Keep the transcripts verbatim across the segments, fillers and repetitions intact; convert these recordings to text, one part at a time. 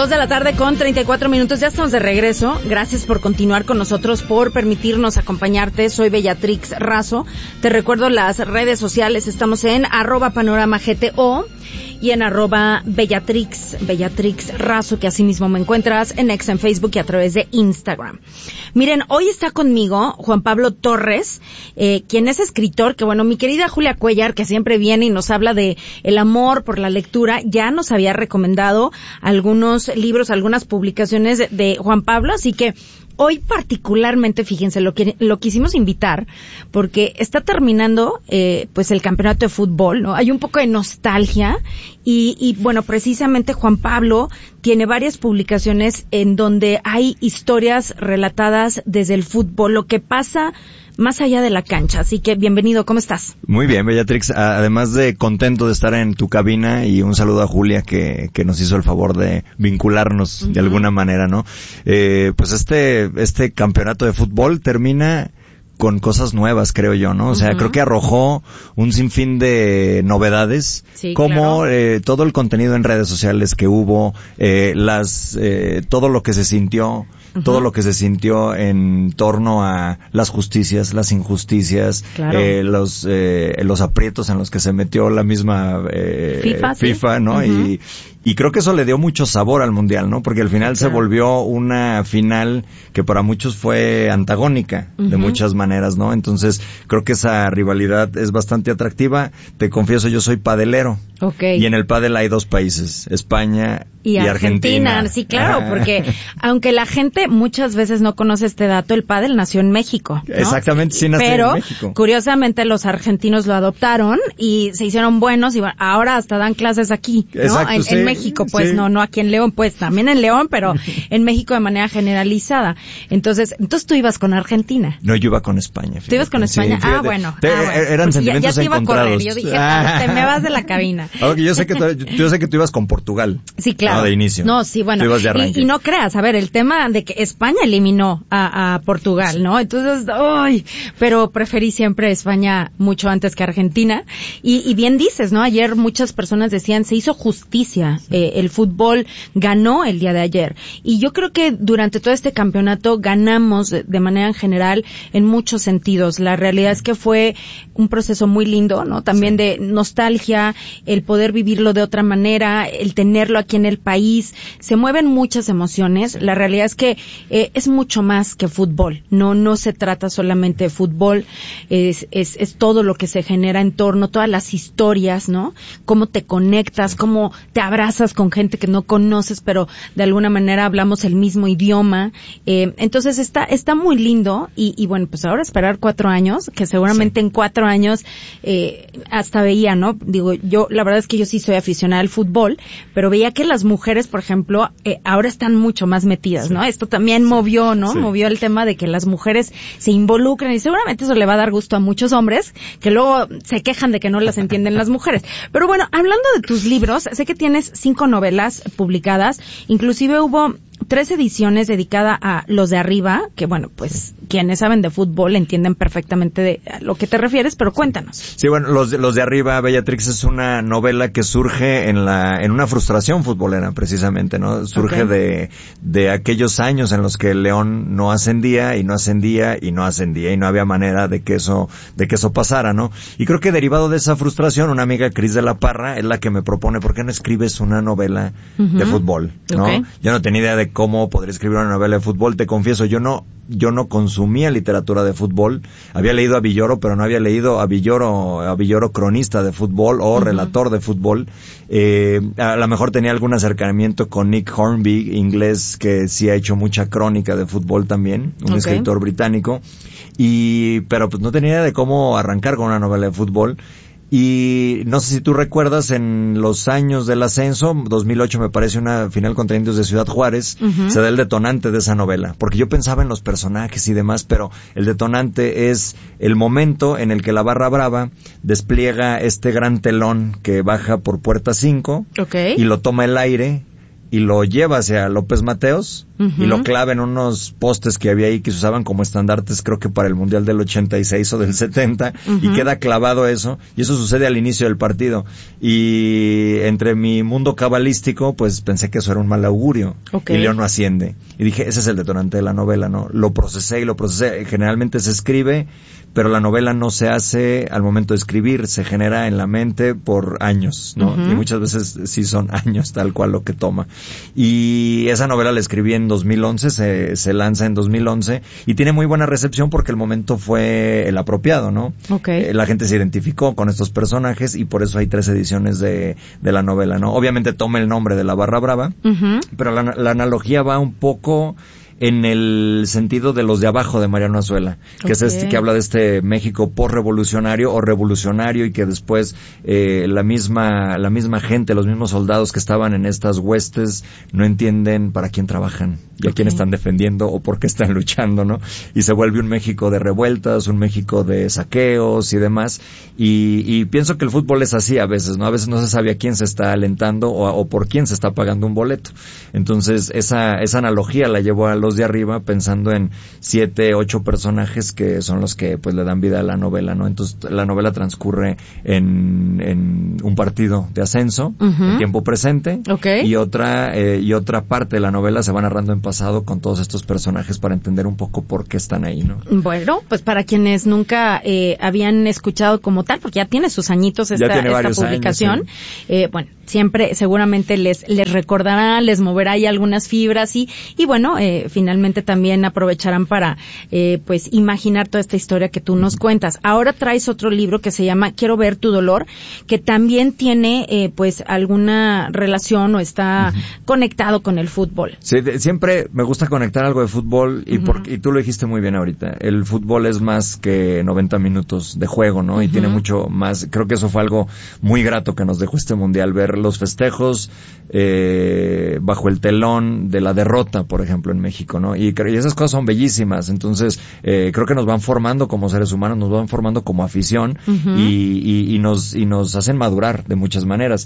Dos de la tarde con treinta y cuatro minutos, ya estamos de regreso. Gracias por continuar con nosotros, por permitirnos acompañarte. Soy Bellatrix Razo. Te recuerdo las redes sociales, estamos en arroba panorama G T O y en arroba Bellatrix, Bellatrix Razo, que así mismo me encuentras en X, en Facebook y a través de Instagram. Miren, hoy está conmigo Juan Pablo Torres, eh, quien es escritor, que bueno, mi querida Julia Cuellar, que siempre viene y nos habla de el amor por la lectura, ya nos había recomendado algunos libros, algunas publicaciones de, de Juan Pablo, así que hoy particularmente, fíjense, lo que lo quisimos invitar porque está terminando eh, pues el campeonato de fútbol, ¿no? Hay un poco de nostalgia y, y bueno, precisamente Juan Pablo tiene varias publicaciones en donde hay historias relatadas desde el fútbol, lo que pasa más allá de la cancha. Así que bienvenido, ¿cómo estás? Muy bien, Bellatrix, además de contento de estar en tu cabina, y un saludo a Julia que, que nos hizo el favor de vincularnos uh-huh. de alguna manera, ¿no? Eh, pues este, este campeonato de fútbol termina con cosas nuevas, creo yo, ¿no? O sea, uh-huh. creo que arrojó un sinfín de novedades, sí, como claro. eh, todo el contenido en redes sociales que hubo, eh, las, eh, todo lo que se sintió, uh-huh. todo lo que se sintió en torno a las justicias, las injusticias, claro. eh, los, eh, los aprietos en los que se metió la misma, eh, FIFA, FIFA ¿sí? ¿no? Uh-huh. Y, y creo que eso le dio mucho sabor al mundial, ¿no? Porque al final claro. se volvió una final que para muchos fue antagónica, uh-huh. de muchas maneras, ¿no? Entonces, creo que esa rivalidad es bastante atractiva. Te confieso, yo soy padelero. Okay. Y en el pádel hay dos países, España y, y Argentina. Argentina. Sí, claro, porque aunque la gente muchas veces no conoce este dato, el pádel nació en México, ¿no? Exactamente, sí nació Pero, en México. Pero, curiosamente, los argentinos lo adoptaron y se hicieron buenos y ahora hasta dan clases aquí, ¿no? Exacto, en, sí, en México, pues, sí. no, no aquí en León, pues, también en León, pero en México de manera generalizada. Entonces, entonces tú ibas con Argentina. No, yo iba con España. Fíjate. ¿Tú ibas con España? Sí, ah, bueno. Te, ah, bueno. Eran sentimientos ya, ya te iba encontrados. A correr. Yo dije, ah. te me vas de la cabina. Okay, yo sé que tú, yo sé que tú ibas con Portugal. Sí, claro. No, de inicio. No, sí, bueno. Y, y no creas, a ver, el tema de que España eliminó a, a Portugal, ¿no? Entonces, ¡ay! Pero preferí siempre España mucho antes que Argentina. Y, y bien dices, ¿no? Ayer muchas personas decían, se hizo justicia. Eh, el fútbol ganó el día de ayer. Y yo creo que durante todo este campeonato ganamos de, de manera en general en muchos sentidos. La realidad es que fue un proceso muy lindo, ¿no? También sí. de nostalgia, el poder vivirlo de otra manera, el tenerlo aquí en el país. Se mueven muchas emociones. La realidad es que eh, es mucho más que fútbol. No, no se trata solamente de fútbol. Es, es, es todo lo que se genera en torno, todas las historias, ¿no? Cómo te conectas, cómo te abrazas con gente que no conoces, pero de alguna manera hablamos el mismo idioma. Eh, entonces está, está muy lindo y, y bueno, pues ahora esperar cuatro años, que seguramente sí. en cuatro años, eh, hasta veía, ¿no? Digo, yo, la verdad es que yo sí soy aficionada al fútbol, pero veía que las mujeres, por ejemplo, eh, ahora están mucho más metidas, sí. ¿no? Esto también sí. movió, ¿no? Sí. Movió el tema de que las mujeres se involucren y seguramente eso le va a dar gusto a muchos hombres que luego se quejan de que no las entienden las mujeres. Pero bueno, hablando de tus libros, sé que tienes cinco novelas publicadas, inclusive hubo tres ediciones dedicadas a los de arriba, que bueno, pues quienes saben de fútbol entienden perfectamente de a lo que te refieres, pero cuéntanos. Sí, bueno, los de, los de arriba, Bellatrix, es una novela que surge en la en una frustración futbolera, precisamente, ¿no? Surge okay. de de aquellos años en los que el León no ascendía y no ascendía y no ascendía y no había manera de que eso de que eso pasara, ¿no? Y creo que derivado de esa frustración, una amiga, Cris de la Parra, es la que me propone, ¿por qué no escribes una novela uh-huh. de fútbol? ¿No? Okay. Yo no tenía idea de cómo podría escribir una novela de fútbol. Te confieso, yo no yo no consumía literatura de fútbol. Había leído a Villoro, pero no había leído a Villoro, a Villoro cronista de fútbol o uh-huh. relator de fútbol. Eh, a lo mejor tenía algún acercamiento con Nick Hornby, inglés, que sí ha hecho mucha crónica de fútbol también, un okay. escritor británico. Y, pero pues no tenía idea de cómo arrancar con una novela de fútbol. Y no sé si tú recuerdas, en los años del ascenso, dos mil ocho me parece, una final contra Indios de Ciudad Juárez, uh-huh. se da el detonante de esa novela, porque yo pensaba en los personajes y demás, pero el detonante es el momento en el que la Barra Brava despliega este gran telón que baja por puerta cinco, okay. y lo toma el aire, y lo lleva hacia López Mateos uh-huh. y lo clava en unos postes que había ahí que se usaban como estandartes, creo que para el Mundial del ochenta y seis o del setenta, uh-huh. y queda clavado eso, y eso sucede al inicio del partido. Y entre mi mundo cabalístico, pues pensé que eso era un mal augurio, okay. y León no asciende. Y dije, ese es el detonante de la novela, ¿no? Lo procesé y lo procesé. Generalmente se escribe, pero la novela no se hace al momento de escribir, se genera en la mente por años, ¿no? Uh-huh. Y muchas veces sí son años tal cual lo que toma. Y esa novela la escribí en dos mil once, se, se lanza en dos mil once, y tiene muy buena recepción porque el momento fue el apropiado, ¿no? Okay. Eh, la gente se identificó con estos personajes y por eso hay tres ediciones de, de la novela, ¿no? Obviamente toma el nombre de la Barra Brava, uh-huh. pero la, la analogía va un poco en el sentido de los de abajo de Mariano Azuela, que okay. es este que habla de este México postrevolucionario o revolucionario, y que después eh, la misma la misma gente, los mismos soldados que estaban en estas huestes no entienden para quién trabajan y okay. a quién están defendiendo o por qué están luchando, ¿no? Y se vuelve un México de revueltas, un México de saqueos y demás, y, y pienso que el fútbol es así a veces, ¿no? A veces no se sabe a quién se está alentando o, o por quién se está pagando un boleto. Entonces esa esa analogía la llevó a los de arriba pensando en siete, ocho personajes que son los que pues le dan vida a la novela, ¿no? Entonces la novela transcurre en, en un partido de ascenso, uh-huh. en tiempo presente, okay. y otra eh, y otra parte de la novela se va narrando en pasado con todos estos personajes para entender un poco por qué están ahí, ¿no? Bueno, pues para quienes nunca eh, habían escuchado como tal, porque ya tiene sus añitos esta, esta publicación, años, sí. eh, bueno, siempre seguramente les les recordará, les moverá ahí algunas fibras y y bueno, eh, finalmente también aprovecharán para eh, pues imaginar toda esta historia que tú nos cuentas. Ahora traes otro libro que se llama Quiero ver tu dolor, que también tiene eh, pues alguna relación o está uh-huh. conectado con el fútbol. Sí, de, siempre me gusta conectar algo de fútbol y, uh-huh. por, y tú lo dijiste muy bien ahorita. El fútbol es más que noventa minutos de juego, ¿no? Y uh-huh. tiene mucho más. Creo que eso fue algo muy grato que nos dejó este mundial, ver los festejos eh, bajo el telón de la derrota, por ejemplo, en México, ¿no? Y, y esas cosas son bellísimas. Entonces, eh, creo que nos van formando como seres humanos, nos van formando como afición uh-huh. y, y, y nos y nos hacen madurar de muchas maneras.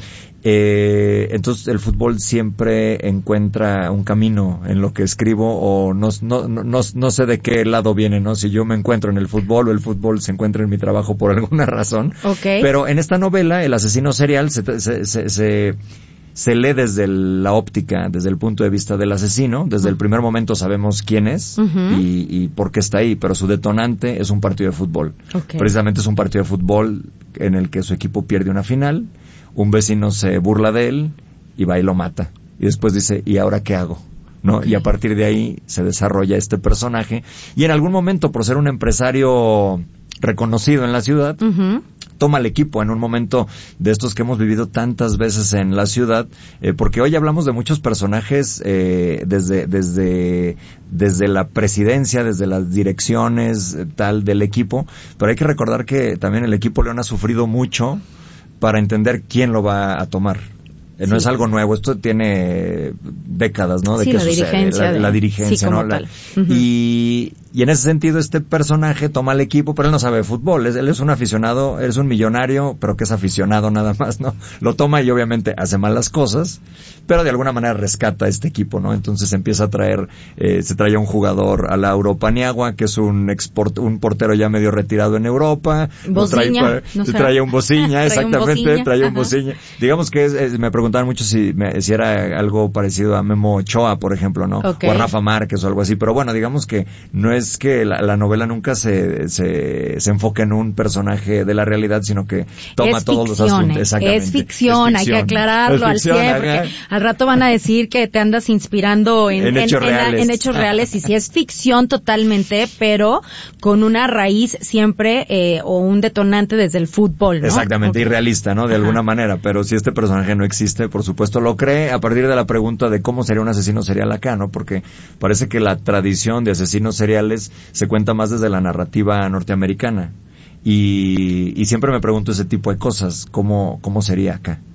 Eh, entonces, el fútbol siempre encuentra un camino en lo que escribo, o no, no, no, no, no sé de qué lado viene, ¿no? Si yo me encuentro en el fútbol o el fútbol se encuentra en mi trabajo por alguna razón. Okay. Pero en esta novela, el asesino serial se, se, se, se se lee desde la óptica, desde el punto de vista del asesino. Desde uh-huh. el primer momento sabemos quién es uh-huh. y, y por qué está ahí, pero su detonante es un partido de fútbol. Okay. Precisamente es un partido de fútbol en el que su equipo pierde una final, un vecino se burla de él y va y lo mata. Y después dice, ¿y ahora qué hago? ¿No? Okay. Y a partir de ahí se desarrolla este personaje. Y en algún momento, por ser un empresario reconocido en la ciudad, uh-huh. toma el equipo en un momento de estos que hemos vivido tantas veces en la ciudad, eh, porque hoy hablamos de muchos personajes eh, desde desde desde la presidencia, desde las direcciones eh, tal del equipo, pero hay que recordar que también el equipo León ha sufrido mucho para entender quién lo va a tomar. Eh, no sí. es algo nuevo, esto tiene décadas, ¿no? De sí, que la sucede, dirigencia. La, de... la dirigencia, sí, ¿no? como La, tal. Uh-huh. Y, y en ese sentido este personaje toma el equipo, pero él no sabe de fútbol. Él es un aficionado, él es un millonario, pero que es aficionado nada más, ¿no? Lo toma y obviamente hace mal las cosas, pero de alguna manera rescata a este equipo, ¿no? Entonces empieza a traer, eh, se trae a un jugador a Lauro Paniagua, que es un export, un portero ya medio retirado en Europa. Bociña. Trae, no se trae un Bociña, exactamente, trae un Ajá. Bociña. Digamos que es, es, me preguntaban mucho si, me, si era algo parecido a Memo Ochoa, por ejemplo, ¿no? Okay. O a Rafa Márquez o algo así, pero bueno, digamos que no es que la, la novela nunca se, se, se enfoque en un personaje de la realidad, sino que toma es todos ficción, los asuntos. Exactamente. Es ficción, es ficción, hay que aclararlo al cien, porque al rato van a decir que te andas inspirando en, en, en, hechos, en, reales. en hechos reales, y sí es ficción totalmente, pero con una raíz siempre, eh, o un detonante desde el fútbol, ¿no? Exactamente, okay. irrealista, ¿no? De Ajá. alguna manera, pero si este personaje no existe, por supuesto lo cree a partir de la pregunta de cómo sería un asesino serial acá, ¿no? Porque parece que la tradición de asesinos seriales se cuenta más desde la narrativa norteamericana. Y, y siempre me pregunto ese tipo de cosas, ¿cómo, cómo sería acá?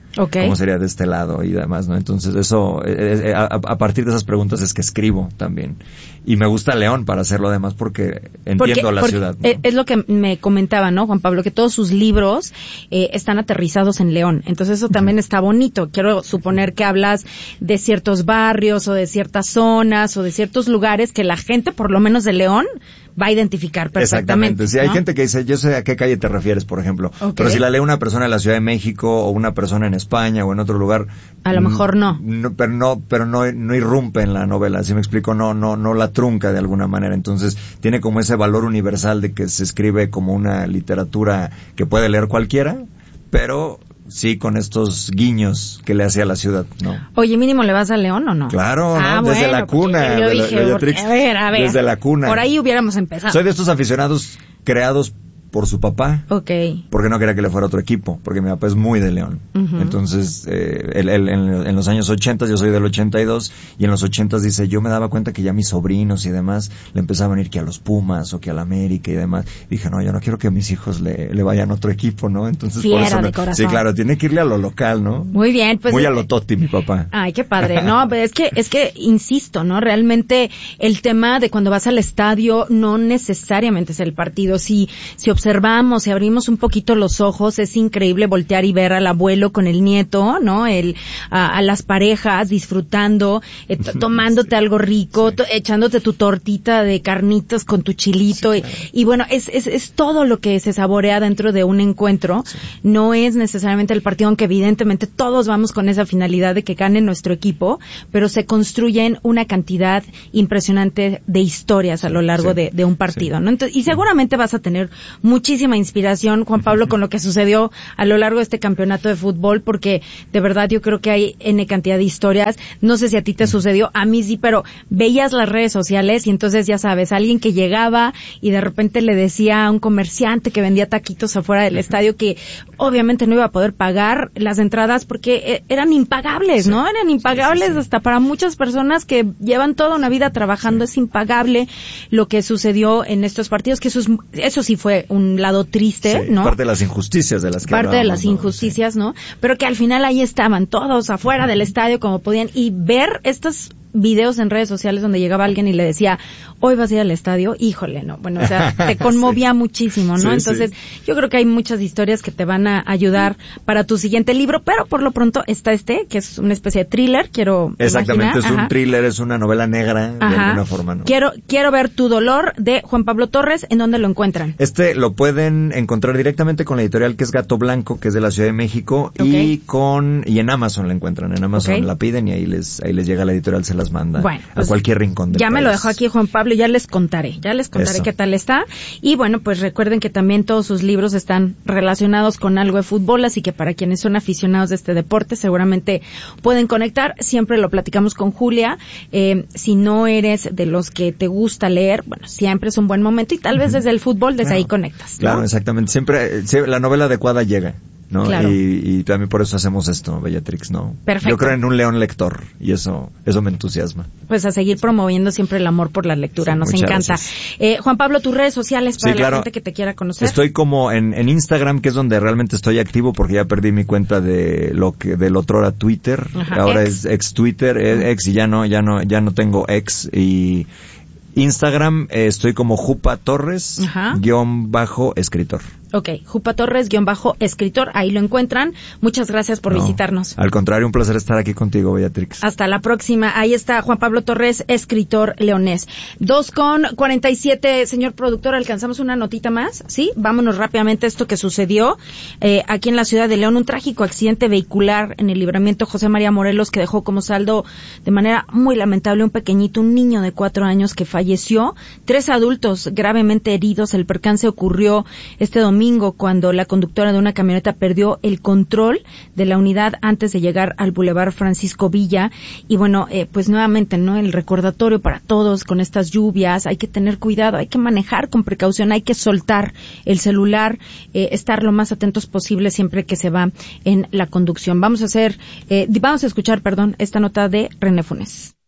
Okay. ¿Cómo sería de este lado y demás, no? Entonces eso, eh, a, a partir de esas preguntas es que escribo también. Y me gusta León para hacerlo además porque entiendo porque, la porque ciudad, ¿no? Es lo que me comentaba, ¿no, Juan Pablo? Que todos sus libros eh, están aterrizados en León. Entonces eso también uh-huh. está bonito. Quiero suponer que hablas de ciertos barrios o de ciertas zonas o de ciertos lugares que la gente, por lo menos de León, va a identificar perfectamente. Exactamente. Si ¿no? hay gente que dice, yo sé a qué calle te refieres, por ejemplo. Okay. Pero si la lee una persona en la Ciudad de México o una persona en España o en otro lugar. A lo mejor no. no pero no, pero no, no irrumpe en la novela. Si me explico, no, no, no la trunca de alguna manera. Entonces, tiene como ese valor universal de que se escribe como una literatura que puede leer cualquiera, pero sí con estos guiños que le hace a la ciudad, ¿no? Oye, mínimo, ¿le vas a León o no? Claro, ah, ¿no? Desde bueno, la cuna. Yo dije, de la, Bellatrix, a ver, a ver. Desde la cuna. Por ahí hubiéramos empezado. Soy de estos aficionados creados por su papá. Okay. Porque no quería que le fuera otro equipo, porque mi papá es muy de León. Uh-huh. Entonces, eh, él, él, en, en los años ochenta, yo soy del ochenta y dos, y en los ochenta dice, yo me daba cuenta que ya mis sobrinos y demás le empezaban a ir que a los Pumas o que a la América y demás. Y dije, no, yo no quiero que mis hijos le, le vayan a otro equipo, ¿no? Entonces, Fiera por eso de me, corazón. sí, claro, tiene que irle a lo local, ¿no? Muy bien, pues. Muy a lo Totti, mi papá. Ay, qué padre. No, pero es que, es que, insisto, ¿no? Realmente el tema de cuando vas al estadio no necesariamente es el partido. Si, si observamos, si abrimos un poquito los ojos, es increíble voltear y ver al abuelo con el nieto, ¿no? El, a, a las parejas disfrutando, eh, t- tomándote algo rico, sí. t- echándote tu tortita de carnitas con tu chilito, sí, claro. y, y bueno, es, es, es todo lo que se saborea dentro de un encuentro. Sí. No es necesariamente el partido, aunque evidentemente todos vamos con esa finalidad de que gane nuestro equipo, pero se construyen una cantidad impresionante de historias a lo largo sí. de, de un partido, sí. ¿no? Entonces, y seguramente vas a tener muchísima inspiración, Juan Pablo, con lo que sucedió a lo largo de este campeonato de fútbol, porque de verdad yo creo que hay N cantidad de historias. No sé si a ti te sucedió, a mí sí, pero veías las redes sociales y entonces ya sabes, alguien que llegaba y de repente le decía a un comerciante que vendía taquitos afuera del estadio que obviamente no iba a poder pagar las entradas porque eran impagables, ¿no? Eran impagables sí, sí, sí. hasta para muchas personas que llevan toda una vida trabajando. Sí. Es impagable lo que sucedió en estos partidos, que eso, es, eso sí fue un lado triste. Sí, ¿no? Parte de las injusticias de las que Parte de las ¿no? injusticias, ¿no? Pero que al final ahí estaban todos afuera del estadio como podían, y ver estos videos en redes sociales donde llegaba alguien y le decía, hoy vas a ir al estadio, híjole, no, bueno, o sea, te conmovía sí. muchísimo, ¿no? Sí, Entonces, sí. yo creo que hay muchas historias que te van a ayudar para tu siguiente libro, pero por lo pronto está este, que es una especie de thriller, quiero Exactamente, imaginar. es Ajá. un thriller, es una novela negra, Ajá. de alguna forma, ¿no? Quiero, quiero ver Tu dolor, de Juan Pablo Torres, ¿en dónde lo encuentran? Este lo pueden encontrar directamente con la editorial que es Gato Blanco, que es de la Ciudad de México, okay. y con, y en Amazon la encuentran, en Amazon okay. la piden y ahí les, ahí les llega la editorial, se las manda. Bueno. A cualquier rincón del Ya país. Me lo dejó aquí Juan Pablo, ya les contaré, ya les contaré Eso. Qué tal está. Y bueno, pues recuerden que también todos sus libros están relacionados con algo de fútbol, así que para quienes son aficionados de este deporte seguramente pueden conectar. Siempre lo platicamos con Julia. Eh, si no eres de los que te gusta leer, bueno, siempre es un buen momento y tal vez desde el fútbol, desde claro. ahí conectas, ¿no? Claro, exactamente. Siempre, siempre la novela adecuada llega. ¿no? Claro. Y, y también por eso hacemos esto, Bellatrix, ¿no? Perfecto. Yo creo en un león lector y eso eso me entusiasma. Pues a seguir promoviendo siempre el amor por la lectura, sí, nos encanta. Eh, Juan Pablo, tus redes sociales para sí, claro. la gente que te quiera conocer. Estoy como en, en Instagram, que es donde realmente estoy activo porque ya perdí mi cuenta de lo que del otro era Twitter, Ajá, ahora ex. es ex Twitter, uh-huh. ex y ya no ya no ya no tengo ex y Instagram eh, estoy como Jupa Torres Ajá. guión bajo escritor. Ok, Jupa Torres, guión bajo, escritor, ahí lo encuentran. Muchas gracias por no, visitarnos. Al contrario, un placer estar aquí contigo, Bellatrix. Hasta la próxima. Ahí está Juan Pablo Torres, escritor leonés. Dos con cuarenta y siete, señor productor, ¿alcanzamos una notita más? Sí, vámonos rápidamente a esto que sucedió eh, aquí en la ciudad de León. Un trágico accidente vehicular en el libramiento José María Morelos que dejó como saldo de manera muy lamentable un pequeñito, un niño de cuatro años que falleció. Tres adultos gravemente heridos. El percance ocurrió este domingo cuando la conductora de una camioneta perdió el control de la unidad antes de llegar al Boulevard Francisco Villa. Y bueno, eh, pues nuevamente, ¿no? El recordatorio para todos con estas lluvias, hay que tener cuidado, hay que manejar con precaución, hay que soltar el celular, eh, estar lo más atentos posible siempre que se va en la conducción. Vamos a hacer, eh, vamos a escuchar, perdón, esta nota de René Funes.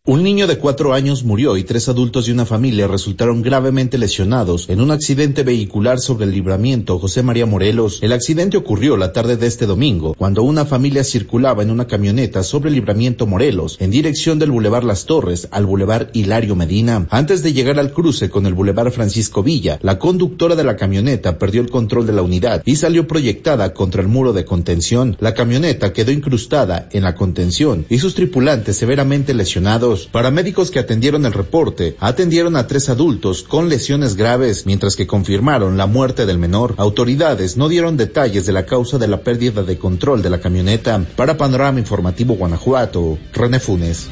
Un niño de cuatro años murió y tres adultos de una familia resultaron gravemente lesionados en un accidente vehicular sobre el Libramiento José María Morelos. El accidente ocurrió la tarde de este domingo, cuando una familia circulaba en una camioneta sobre el Libramiento Morelos, en dirección del Boulevard Las Torres al Boulevard Hilario Medina. Antes de llegar al cruce con el Boulevard Francisco Villa, la conductora de la camioneta perdió el control de la unidad y salió proyectada contra el muro de contención. La camioneta quedó incrustada en la contención y sus tripulantes severamente lesionados. Paramédicos que atendieron el reporte atendieron a tres adultos con lesiones graves, mientras que confirmaron la muerte del menor. Autoridades no dieron detalles de la causa de la pérdida de control de la camioneta. Para Panorama Informativo Guanajuato, René Funes.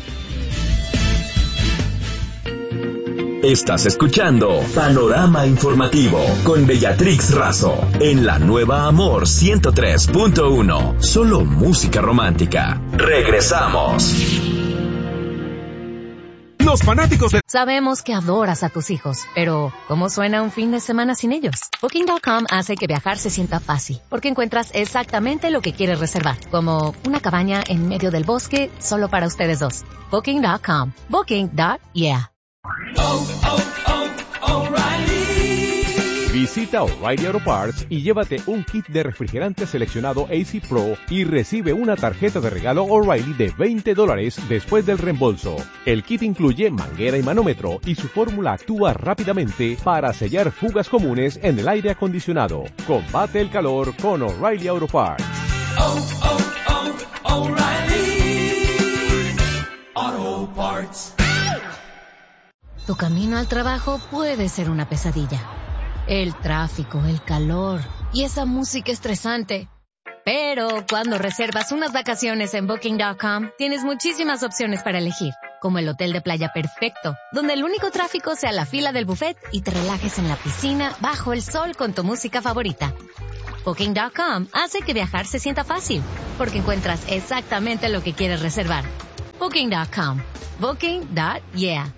Estás escuchando Panorama Informativo con Bellatrix Razo en la nueva Amor ciento tres punto uno. Solo música romántica. Regresamos. Los fanáticos de... Sabemos que adoras a tus hijos, pero ¿cómo suena un fin de semana sin ellos? Booking punto com hace que viajar se sienta fácil, porque encuentras exactamente lo que quieres reservar, como una cabaña en medio del bosque solo para ustedes dos. Booking punto com. Booking. Yeah. Oh, oh, oh, O'Reilly. Visita O'Reilly Auto Parts y llévate un kit de refrigerante seleccionado A C Pro y recibe una tarjeta de regalo O'Reilly de veinte dólares después del reembolso. El kit incluye manguera y manómetro y su fórmula actúa rápidamente para sellar fugas comunes en el aire acondicionado. Combate el calor con O'Reilly Auto Parts. Oh, oh, oh, O'Reilly Auto Parts. Tu camino al trabajo puede ser una pesadilla. El tráfico, el calor y esa música estresante. Pero cuando reservas unas vacaciones en Booking punto com, tienes muchísimas opciones para elegir, como el hotel de playa perfecto, donde el único tráfico sea la fila del buffet y te relajes en la piscina bajo el sol con tu música favorita. Booking punto com hace que viajar se sienta fácil, porque encuentras exactamente lo que quieres reservar. Booking punto com. Booking. Yeah.